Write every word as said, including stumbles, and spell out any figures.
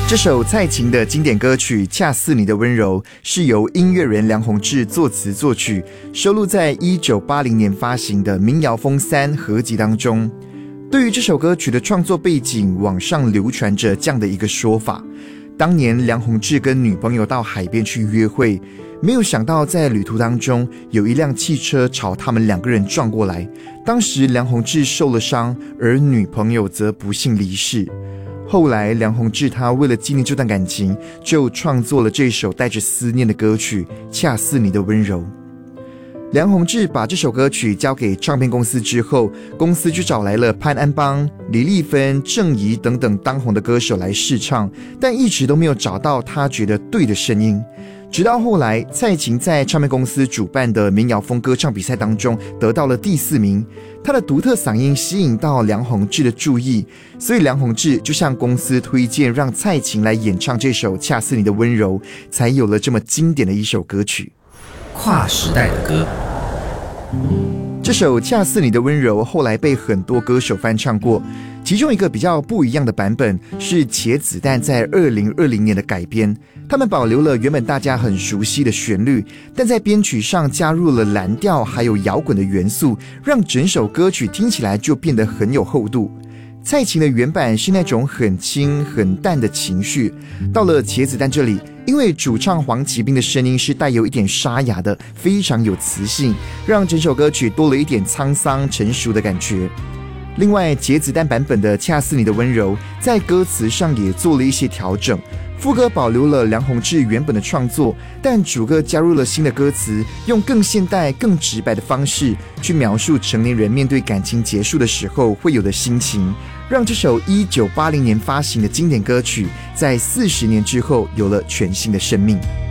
这首蔡琴的经典歌曲《恰似你的温柔》是由音乐人梁弘志作词作曲，收录在一九八零年发行的《民谣风三》合集当中。对于这首歌曲的创作背景，网上流传着这样的一个说法：当年梁弘志跟女朋友到海边去约会，没有想到在旅途当中有一辆汽车朝他们两个人撞过来，当时梁弘志受了伤，而女朋友则不幸离世。后来梁弘志他为了纪念这段感情，就创作了这首带着思念的歌曲《恰似你的温柔》。梁弘志把这首歌曲交给唱片公司之后，公司就找来了潘安邦、李丽芬、郑怡等等当红的歌手来试唱，但一直都没有找到他觉得对的声音。直到后来，蔡琴在唱片公司主办的民谣风歌唱比赛当中得到了第四名，她的独特嗓音吸引到梁弘志的注意，所以梁弘志就向公司推荐让蔡琴来演唱这首《恰似你的温柔》，才有了这么经典的一首歌曲。 跨时代的歌， 这首《恰似你的温柔》后来被很多歌手翻唱过，其中一个比较不一样的版本是茄子蛋在二零二零年的改编，他们保留了原本大家很熟悉的旋律，但在编曲上加入了蓝调还有摇滚的元素，让整首歌曲听起来就变得很有厚度。蔡琴的原版是那种很轻很淡的情绪，到了茄子蛋这里，因为主唱黄启斌的声音是带有一点沙哑的，非常有磁性，让整首歌曲多了一点沧桑成熟的感觉。另外，茄子蛋版本的《恰似你的温柔》在歌词上也做了一些调整，副歌保留了梁弘志原本的创作，但主歌加入了新的歌词，用更现代更直白的方式去描述成年人面对感情结束的时候会有的心情，让这首一九八零年发行的经典歌曲在四十年之后有了全新的生命。